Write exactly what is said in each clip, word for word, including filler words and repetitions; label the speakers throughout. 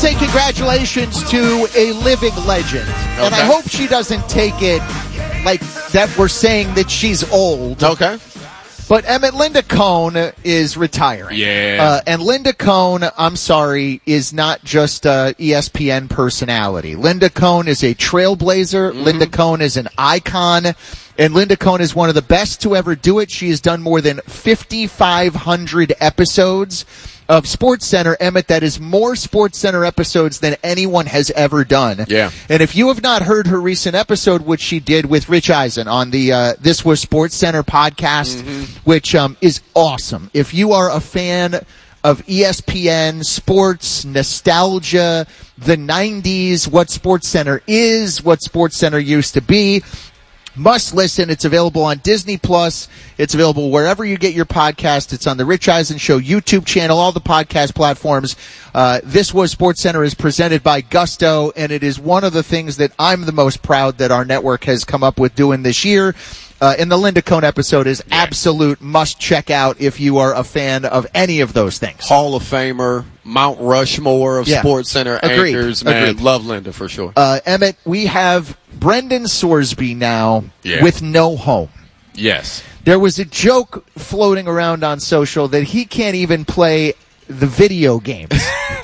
Speaker 1: say congratulations to a living legend. Okay. And I hope she doesn't take it like that we're saying that she's old.
Speaker 2: Okay.
Speaker 1: But Emmett, Linda Cohn is retiring.
Speaker 2: Yeah.
Speaker 1: Uh, and Linda Cohn, I'm sorry, is not just a E S P N personality. Linda Cohn is a trailblazer. Mm-hmm. Linda Cohn is an icon. And Linda Cohn is one of the best to ever do it. She has done more than fifty-five hundred episodes of SportsCenter. Emmett, that is more SportsCenter episodes than anyone has ever done.
Speaker 2: Yeah.
Speaker 1: And if you have not heard her recent episode, which she did with Rich Eisen on the uh, This Was SportsCenter podcast, mm-hmm. which um, is awesome. If you are a fan of E S P N, sports, nostalgia, the nineties, what SportsCenter is, what SportsCenter used to be, must listen. It's available on Disney Plus. It's available wherever you get your podcast. It's on the Rich Eisen Show YouTube channel, all the podcast platforms. Uh, This Was SportsCenter is presented by Gusto, and it is one of the things that I'm the most proud that our network has come up with doing this year. Uh, and the Linda Cohn episode is
Speaker 2: yeah.
Speaker 1: absolute must check out if you are a fan of any of those things.
Speaker 2: Hall of Famer, Mount Rushmore of yeah. SportsCenter
Speaker 1: Agreed.
Speaker 2: anchors, man.
Speaker 1: Agreed.
Speaker 2: Love Linda for sure.
Speaker 1: Uh, Emmett, we have Brendan Sorsby now
Speaker 2: yeah.
Speaker 1: with no home.
Speaker 2: Yes.
Speaker 1: There was a joke floating around on social that he can't even play the video games.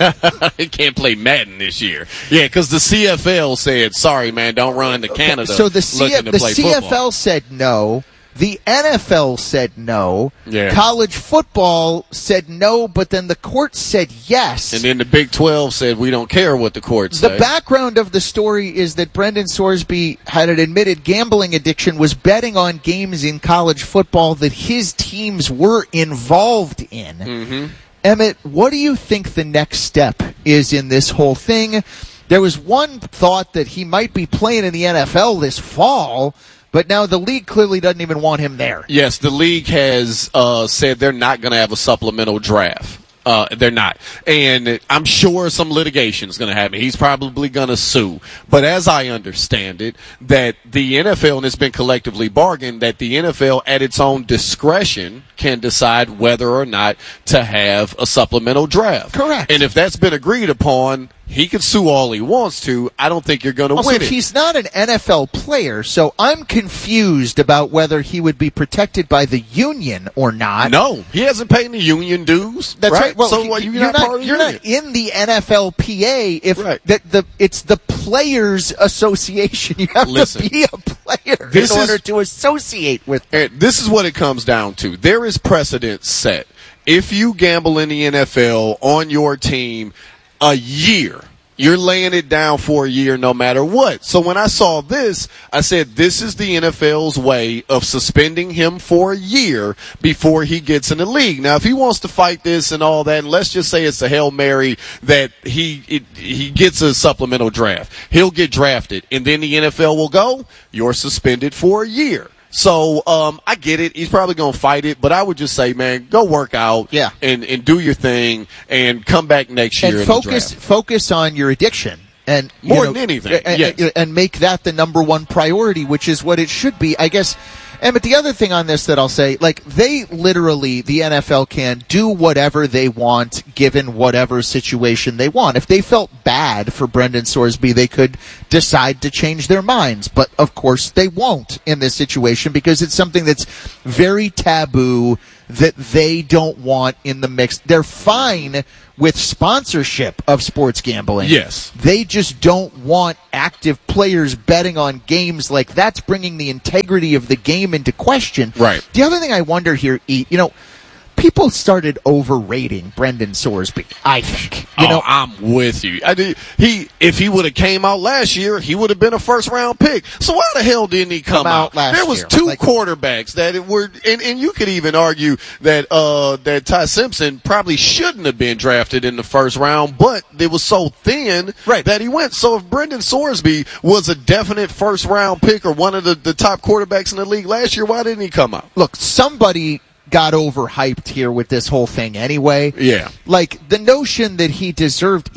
Speaker 2: He can't play Madden this year. Yeah, because the C F L said, sorry, man, don't run to Canada.
Speaker 1: So the, C-
Speaker 2: looking to
Speaker 1: the
Speaker 2: play
Speaker 1: C F L
Speaker 2: football.
Speaker 1: said no. The N F L said no.
Speaker 2: Yeah.
Speaker 1: College football said no, but then the court said yes.
Speaker 2: And then the Big twelve said, we don't care what the court said.
Speaker 1: The background of the story is that Brendan Sorsby had an admitted gambling addiction, was betting on games in college football that his teams were involved in.
Speaker 2: Mm-hmm.
Speaker 1: Emmett, what do you think the next step is in this whole thing? There was one thought that he might be playing in the N F L this fall, but now the league clearly doesn't even want him there.
Speaker 2: Yes, the league has uh, said they're not going to have a supplemental draft. Uh, they're not. And I'm sure some litigation is going to happen. He's probably going to sue. But as I understand it, that the N F L, and it's been collectively bargained, that the N F L at its own discretion can decide whether or not to have a supplemental draft.
Speaker 1: Correct.
Speaker 2: And if that's been agreed upon, he can sue all he wants to. I don't think you're going to
Speaker 1: also,
Speaker 2: win it.
Speaker 1: He's not an N F L player, so I'm confused about whether he would be protected by the union or not.
Speaker 2: No, he hasn't paid the union dues.
Speaker 1: That's right. Well,
Speaker 2: so
Speaker 1: he,
Speaker 2: well, you're,
Speaker 1: you're,
Speaker 2: not,
Speaker 1: not,
Speaker 2: part of the
Speaker 1: you're
Speaker 2: union.
Speaker 1: not in the N F L P A if
Speaker 2: right.
Speaker 1: the, the it's the Players Association. You have
Speaker 2: Listen,
Speaker 1: to be a player
Speaker 2: in
Speaker 1: order
Speaker 2: is,
Speaker 1: to associate with them.
Speaker 2: This is what it comes down to. There is precedent set. If you gamble in the N F L on your team a year, you're laying it down for a year no matter what. So when I saw this, I said, this is the N F L's way of suspending him for a year before he gets in the league. Now, if he wants to fight this and all that, and let's just say it's a Hail Mary that he it, he gets a supplemental draft, he'll get drafted, and then the N F L will go, you're suspended for a year. So um, I get it. He's probably going to fight it, but I would just say, man, go work out
Speaker 1: yeah.
Speaker 2: and, and do your thing and come back next year
Speaker 1: and
Speaker 2: in
Speaker 1: focus
Speaker 2: the draft.
Speaker 1: focus on your addiction. And
Speaker 2: more
Speaker 1: you know,
Speaker 2: than anything,
Speaker 1: and,
Speaker 2: yes.
Speaker 1: and make that the number one priority, which is what it should be, I guess. And but the other thing on this that I'll say, like, they literally, the N F L can do whatever they want given whatever situation they want. If they felt bad for Brendan Sorsby, they could decide to change their minds. But, of course, they won't in this situation because it's something that's very taboo that they don't want in the mix. They're fine with sponsorship of sports gambling.
Speaker 2: Yes.
Speaker 1: They just don't want active players betting on games like that's bringing the integrity of the game into question.
Speaker 2: Right.
Speaker 1: The other thing I wonder here, E, you know, people started overrating Brendan Sorsby, I think. You
Speaker 2: oh,
Speaker 1: know,
Speaker 2: I'm with you. I did, he, if he would have came out last year, he would have been a first round pick. So why the hell didn't he come,
Speaker 1: come out, out last
Speaker 2: There was
Speaker 1: year.
Speaker 2: two
Speaker 1: like,
Speaker 2: quarterbacks that it were, and, and you could even argue that uh, that Ty Simpson probably shouldn't have been drafted in the first round, but it was so thin
Speaker 1: right.
Speaker 2: that he went. So if Brendan Sorsby was a definite first round pick or one of the, the top quarterbacks in the league last year, why didn't he come out?
Speaker 1: Look, somebody got overhyped here with this whole thing anyway.
Speaker 2: Yeah.
Speaker 1: Like, the notion that he deserved, he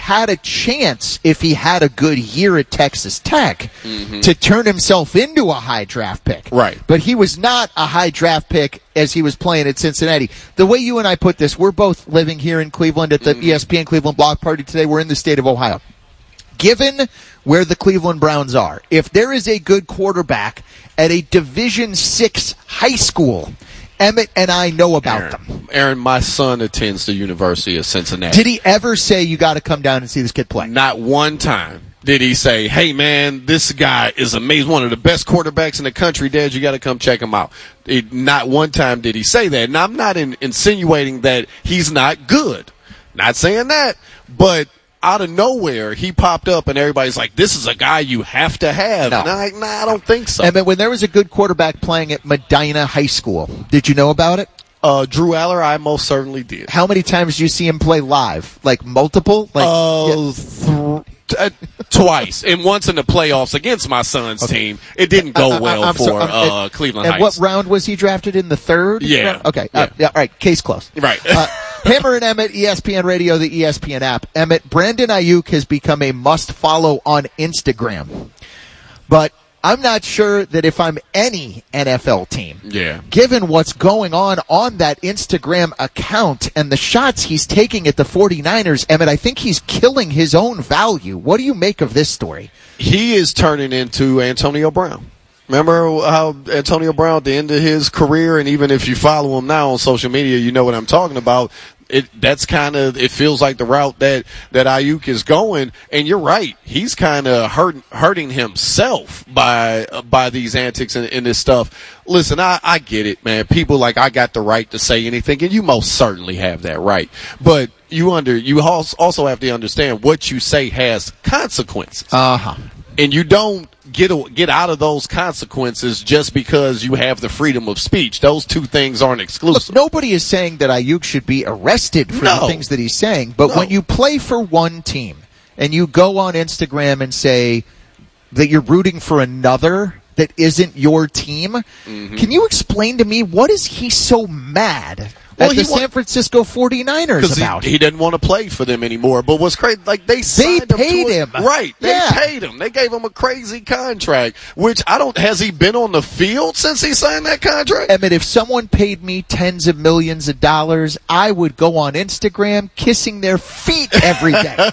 Speaker 1: had a chance if he had a good year at Texas Tech mm-hmm. to turn himself into a high draft pick.
Speaker 2: Right.
Speaker 1: But he was not a high draft pick as he was playing at Cincinnati. The way you and I put this, we're both living here in Cleveland at the mm-hmm. E S P N Cleveland Block Party today. We're in the state of Ohio. Given where the Cleveland Browns are, if there is a good quarterback at a Division six high school, Emmett and I know about
Speaker 2: Aaron,
Speaker 1: them.
Speaker 2: Aaron, my son attends the University of Cincinnati.
Speaker 1: Did he ever say, you got to come down and see this kid play?
Speaker 2: Not one time did he say, hey, man, this guy is amazing, one of the best quarterbacks in the country, Dad, you got to come check him out. It, not one time did he say that. And I'm not in, insinuating that he's not good. Not saying that. But out of nowhere, he popped up, and everybody's like, this is a guy you have to have.
Speaker 1: No.
Speaker 2: And I'm like, nah, I don't think so.
Speaker 1: And then when there was a good quarterback playing at Medina High School, did you know about it?
Speaker 2: Uh, Drew Aller, I most certainly did.
Speaker 1: How many times did you see him play live? Like multiple? Like
Speaker 2: uh,
Speaker 1: yeah.
Speaker 2: th- uh, twice. And once in the playoffs against my son's okay. team. It didn't go
Speaker 1: I, I,
Speaker 2: well
Speaker 1: I'm
Speaker 2: for
Speaker 1: so,
Speaker 2: uh,
Speaker 1: and,
Speaker 2: Cleveland
Speaker 1: and
Speaker 2: Heights.
Speaker 1: And what round was he drafted in? The third?
Speaker 2: Yeah.
Speaker 1: Round? Okay.
Speaker 2: Yeah.
Speaker 1: Uh, yeah. All right. Case closed.
Speaker 2: Right.
Speaker 1: uh, Hammer and Emmett, E S P N Radio, the E S P N app. Emmett, Brandon Ayuk has become a must-follow on Instagram. But I'm not sure that if I'm any N F L team,
Speaker 2: yeah.
Speaker 1: given what's going on on that Instagram account and the shots he's taking at the 49ers, Emmett, I think he's killing his own value. What do you make of this story?
Speaker 2: He is turning into Antonio Brown. Remember how Antonio Brown at the end of his career, and even if you follow him now on social media, you know what I'm talking about. It, that's kind of, it feels like the route that, that Ayuk is going. And you're right. He's kind of hurt, hurting himself by, uh, by these antics and, and this stuff. Listen, I, I get it, man. People like, I got the right to say anything, and you most certainly have that right. But you under, you also have to understand what you say has consequences.
Speaker 1: Uh-huh.
Speaker 2: And you don't get get out of those consequences just because you have the freedom of speech. Those two things aren't exclusive.
Speaker 1: Look, nobody is saying that Ayuk should be arrested for
Speaker 2: no.
Speaker 1: the things that he's saying. But
Speaker 2: no.
Speaker 1: when you play for one team and you go on Instagram and say that you're rooting for another that isn't your team, mm-hmm. can you explain to me what is he so mad well, at the San Francisco 49ers about?
Speaker 2: He, he didn't want to play for them anymore. But what's crazy, like they signed
Speaker 1: they paid
Speaker 2: him.
Speaker 1: him.
Speaker 2: A, right. They
Speaker 1: yeah.
Speaker 2: paid him. They gave him a crazy contract, which I don't, has he been on the field since he signed that contract?
Speaker 1: Emmett, if someone paid me tens of millions of dollars, I would go on Instagram kissing their feet every day.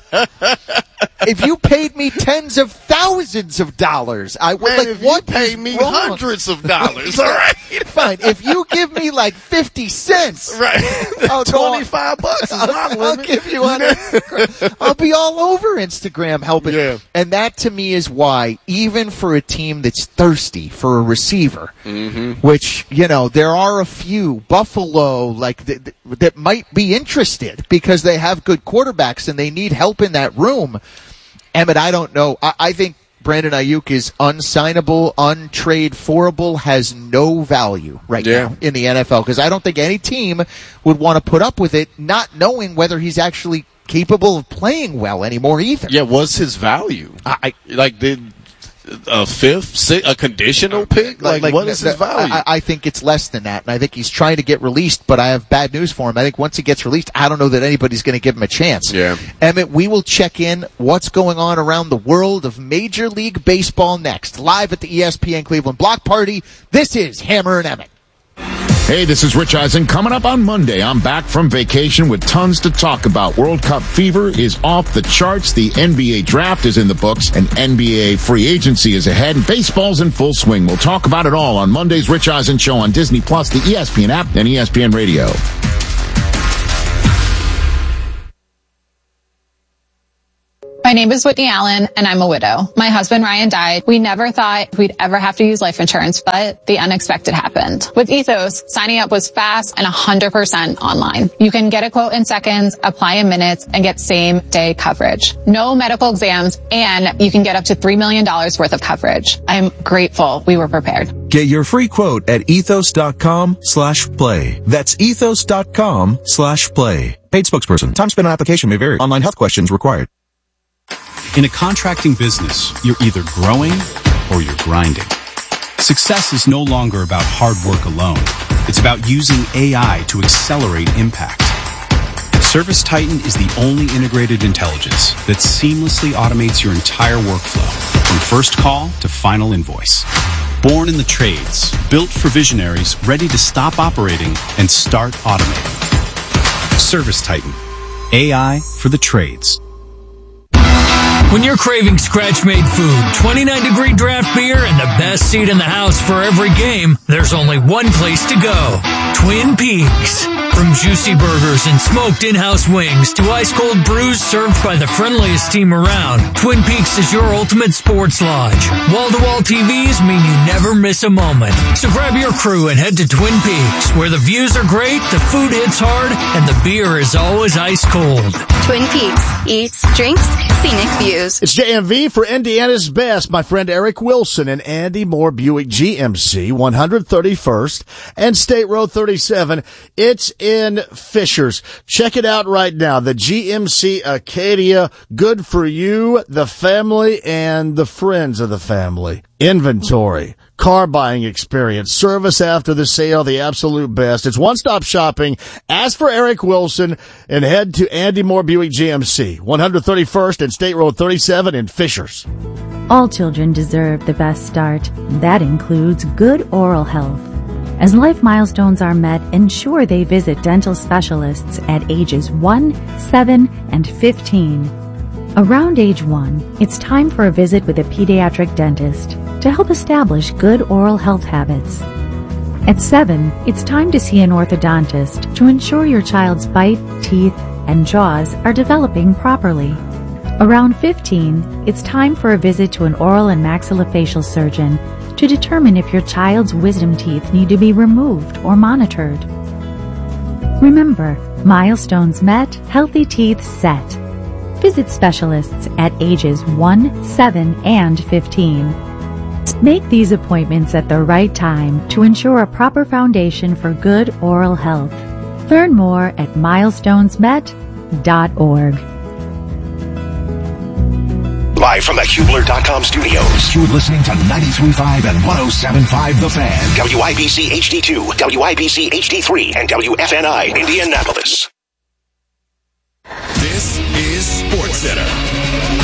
Speaker 1: If you paid me tens of thousands of dollars, I would.
Speaker 2: Man,
Speaker 1: like,
Speaker 2: if
Speaker 1: what
Speaker 2: you pay me
Speaker 1: wrong?
Speaker 2: hundreds of dollars, all right?
Speaker 1: Fine. If you give me like fifty cents,
Speaker 2: right?
Speaker 1: I'll
Speaker 2: twenty-five bucks is
Speaker 1: I'll,
Speaker 2: my
Speaker 1: I'll
Speaker 2: limit.
Speaker 1: give you on Instagram. I'll be all over Instagram helping.
Speaker 2: Yeah.
Speaker 1: And that to me is why, even for a team that's thirsty for a receiver,
Speaker 2: mm-hmm.
Speaker 1: which, you know, there are a few, Buffalo, like th- th- that might be interested because they have good quarterbacks and they need help in that room. Emmett, I don't know. I, I think Brandon Ayuk is unsignable, untrade-forable, has no value right
Speaker 2: yeah.
Speaker 1: now in the N F L because I don't think any team would want to put up with it, not knowing whether he's actually capable of playing well anymore either.
Speaker 2: Yeah, what's his value?
Speaker 1: I,
Speaker 2: like did a fifth, six, a conditional pick? Like, like what is his value?
Speaker 1: I, I think it's less than that, and I think he's trying to get released, but I have bad news for him. I think once he gets released, I don't know that anybody's going to give him a chance.
Speaker 2: Yeah.
Speaker 1: Emmett, we will check in what's going on around the world of Major League Baseball next, live at the E S P N Cleveland Block Party. This is Hammer and Emmett.
Speaker 3: Hey, this is Rich Eisen. Coming up on Monday, I'm back from vacation with tons to talk about. World Cup fever is off the charts. The N B A draft is in the books, and N B A free agency is ahead. Baseball's in full swing. We'll talk about it all on Monday's Rich Eisen Show on Disney Plus, the E S P N app, and E S P N Radio.
Speaker 4: My name is Whitney Allen, and I'm a widow. My husband, Ryan, died. We never thought we'd ever have to use life insurance, but the unexpected happened. With Ethos, signing up was fast and one hundred percent online. You can get a quote in seconds, apply in minutes, and get same-day coverage. No medical exams, and you can get up to three million dollars worth of coverage. I'm grateful we were prepared.
Speaker 5: Get your free quote at ethos.com slash play. That's ethos.com slash play. Paid spokesperson. Time spent on application may vary. Online health questions required.
Speaker 6: In a contracting business, you're either growing or you're grinding. Success is no longer about hard work alone. It's about using A I to accelerate impact. ServiceTitan is the only integrated intelligence that seamlessly automates your entire workflow, from first call to final invoice. Born in the trades, built for visionaries ready to stop operating and start automating. ServiceTitan, A I for the trades.
Speaker 7: When you're craving scratch-made food, twenty-nine degree draft beer, and the best seat in the house for every game, there's only one place to go. Twin Peaks. From juicy burgers and smoked in-house wings to ice-cold brews served by the friendliest team around, Twin Peaks is your ultimate sports lodge. Wall-to-wall T Vs mean you never miss a moment. So grab your crew and head to Twin Peaks, where the views are great, the food hits hard, and the beer is always ice-cold.
Speaker 8: Twin Peaks. Eats, drinks, scenic views.
Speaker 9: It's J M V for Indiana's Best. My friend Eric Wilson and Andy Moore Buick G M C, one thirty-first and State Road thirty-seven. It's in Fishers. Check it out right now. The G M C Acadia, good for you, the family, and the friends of the family. Inventory, car buying experience, service after the sale, the absolute best. It's one-stop shopping. Ask for Eric Wilson and head to Andy Moore Buick G M C, one thirty-first and State Road thirty-seven in Fishers.
Speaker 10: All children deserve the best start. That includes good oral health. As life milestones are met, ensure they visit dental specialists at ages one, seven, and fifteen. Around age one, it's time for a visit with a pediatric dentist to help establish good oral health habits. At seven, it's time to see an orthodontist to ensure your child's bite, teeth, and jaws are developing properly. Around fifteen, it's time for a visit to an oral and maxillofacial surgeon to determine if your child's wisdom teeth need to be removed or monitored. Remember, milestones met, healthy teeth set. Visit specialists at ages one, seven, and fifteen. Make these appointments at the right time to ensure a proper foundation for good oral health. Learn more at milestones met dot org.
Speaker 11: Live from the Hubler dot com studios, you're listening to ninety-three point five and one oh seven point five The Fan. W I B C H D two, W I B C H D three, and W F N I Indianapolis.
Speaker 12: This is SportsCenter.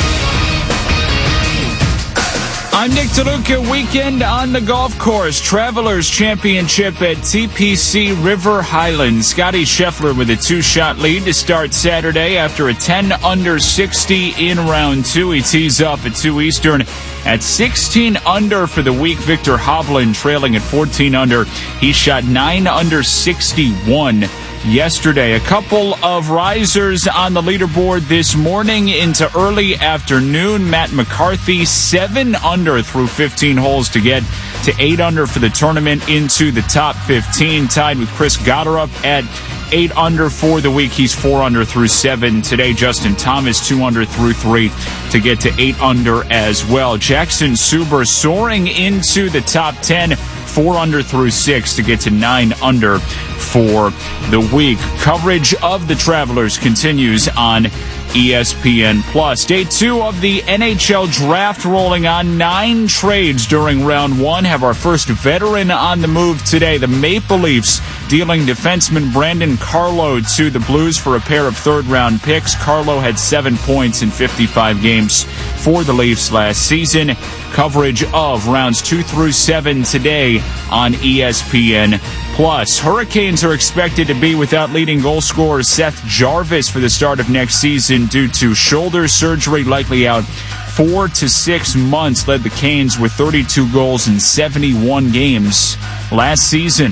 Speaker 13: I'm Nick DeLuca. Weekend on the golf course. Travelers Championship at T P C River Highlands. Scotty Scheffler with a two-shot lead to start Saturday after a ten under sixty in round two. He tees off at two Eastern at sixteen under for the week. Victor Hovland trailing at fourteen under. He shot nine under sixty-one yesterday. A couple of risers on the leaderboard this morning into early afternoon. Matt McCarthy, seven under through fifteen holes to get to eight under for the tournament into the top fifteen. Tied with Chris Gotterup at eight under for the week. He's four under through seven today. Justin Thomas, two under through three to get to eight under as well. Jackson Suber soaring into the top ten. Four under through six to get to nine under for the week. Coverage of the Travelers continues on E S P N Plus. Day two of the N H L draft rolling on. Nine trades during round one. Have our first veteran on the move today. The Maple Leafs dealing defenseman Brandon Carlo to the Blues for a pair of third-round picks. Carlo had seven points in fifty-five games for the Leafs last season. Coverage of rounds two through seven today on E S P N Plus. Hurricanes are expected to be without leading goal scorer Seth Jarvis for the start of next season due to shoulder surgery, likely out four to six months. Led the Canes with thirty-two goals in seventy-one games last season.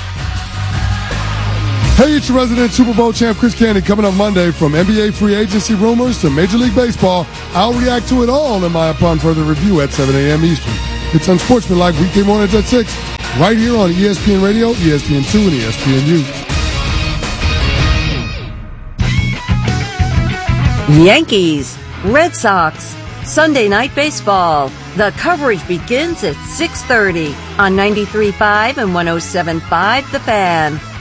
Speaker 14: Hey, it's your resident Super Bowl champ Chris Candy coming up Monday. From N B A free agency rumors to Major League Baseball, I'll react to it all in my upon further review at seven a.m. Eastern. It's Unsportsmanlike weekday mornings at six, right here on E S P N Radio, E S P N two, and E S P N U.
Speaker 15: Yankees, Red Sox, Sunday Night Baseball. The coverage begins at six thirty on ninety-three point five and one oh seven point five The Fan.